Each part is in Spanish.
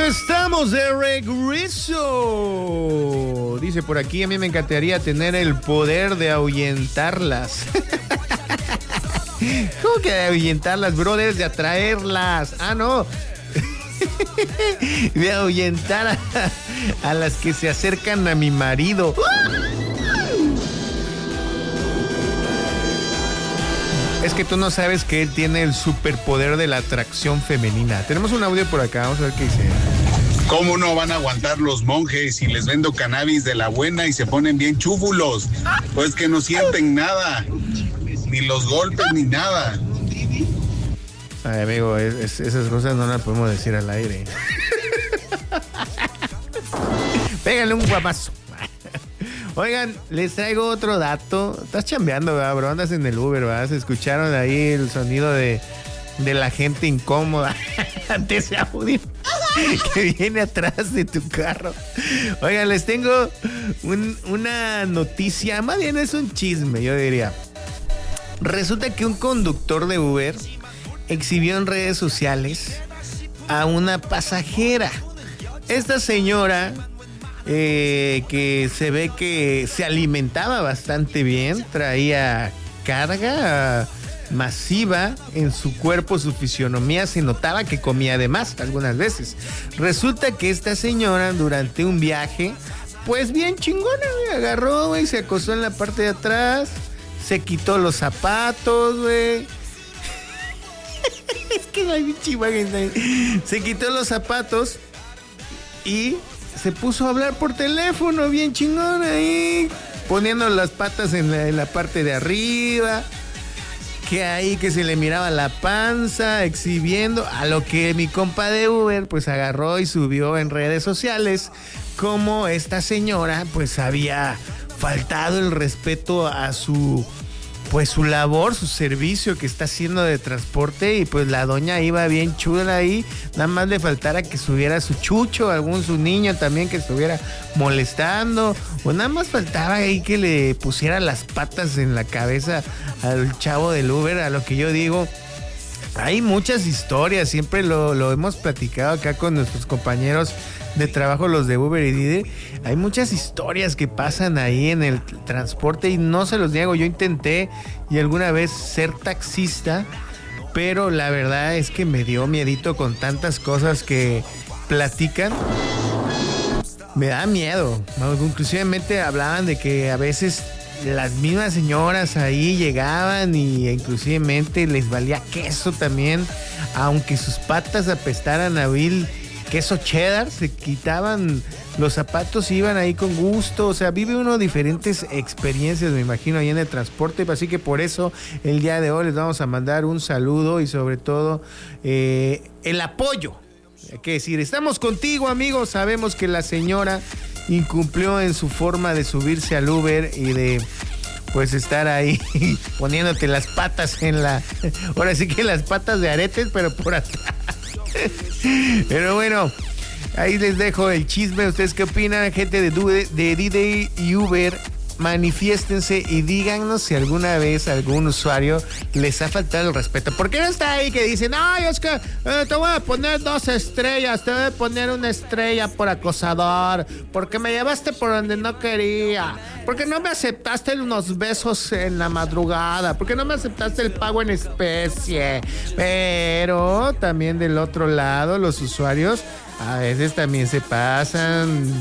Estamos de regreso. Dice por aquí, a mí me encantaría tener el poder de ahuyentarlas. ¿Cómo que de ahuyentarlas, brother? De atraerlas. Ah, no. De ahuyentar a las que se acercan a mi marido. Es que tú no sabes que él tiene el superpoder de la atracción femenina. Tenemos un audio por acá, vamos a ver qué dice. ¿Cómo no van a aguantar los monjes si les vendo cannabis de la buena y se ponen bien chúbulos? Pues que no sienten nada, ni los golpes ni nada. Ay, amigo, esas cosas no las podemos decir al aire. Pégale un guapazo. Oigan, les traigo otro dato. Estás chambeando, ¿verdad, bro? Andas en el Uber, ¿verdad? Se escucharon ahí el sonido de la gente incómoda ante ese audio que viene atrás de tu carro. Oigan, les tengo una noticia, más bien es un chisme, yo diría. Resulta que un conductor de Uber exhibió en redes sociales a una pasajera. Esta señora, que se ve que se alimentaba bastante bien, traía carga masiva en su cuerpo, su fisionomía, se notaba que comía de más algunas veces. Resulta que esta señora durante un viaje, pues bien chingona, agarró, güey, se acostó en la parte de atrás, se quitó los zapatos, güey. Es que no hay chihuahua. Se quitó los zapatos y se puso a hablar por teléfono, bien chingón ahí, poniendo las patas en la parte de arriba, que ahí que se le miraba la panza, exhibiendo, a lo que mi compa de Uber pues agarró y subió en redes sociales como esta señora pues había faltado el respeto a su labor, su servicio que está haciendo de transporte, y pues la doña iba bien chula ahí, nada más le faltara que subiera su chucho, su niño también que estuviera molestando, o nada más faltaba ahí que le pusiera las patas en la cabeza al chavo del Uber. A lo que yo digo, hay muchas historias, siempre lo hemos platicado acá con nuestros compañeros de trabajo, los de Uber y Didi. Hay muchas historias que pasan ahí en el transporte y no se los niego, yo intenté y alguna vez ser taxista, pero la verdad es que me dio miedito con tantas cosas que platican. Me da miedo, inclusivemente hablaban de que a veces las mismas señoras ahí llegaban y inclusivemente les valía queso también, aunque sus patas apestaran a vil queso cheddar, se quitaban los zapatos y iban ahí con gusto. O sea, vive uno diferentes experiencias, me imagino, ahí en el transporte. Así que por eso el día de hoy les vamos a mandar un saludo y sobre todo el apoyo. Hay que decir, estamos contigo, amigos. Sabemos que la señora incumplió en su forma de subirse al Uber y de pues estar ahí poniéndote las patas ahora sí que las patas de aretes, pero por atrás. Pero bueno, ahí les dejo el chisme. ¿Ustedes qué opinan, gente de D-Day y Uber? Manifiéstense y díganos si alguna vez algún usuario les ha faltado el respeto. ¿Por qué no está ahí que dicen, ay, es que te voy a poner 2 estrellas, te voy a poner 1 estrella por acosador, porque me llevaste por donde no quería, porque no me aceptaste unos besos en la madrugada, porque no me aceptaste el pago en especie? Pero también del otro lado, los usuarios a veces también se pasan,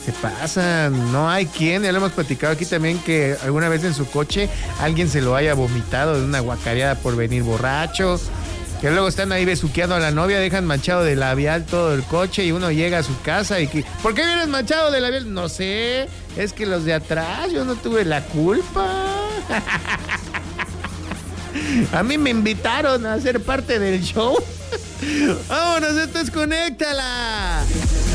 no hay quien, ya lo hemos platicado aquí también, que alguna vez en su coche alguien se lo haya vomitado de una guacareada por venir borracho, que luego están ahí besuqueando a la novia, dejan manchado de labial todo el coche y uno llega a su casa y que, ¿por qué vienes manchado de labial? No sé, es que los de atrás, yo no tuve la culpa. A mí me invitaron a ser parte del show. Vámonos, esto es Conéctala.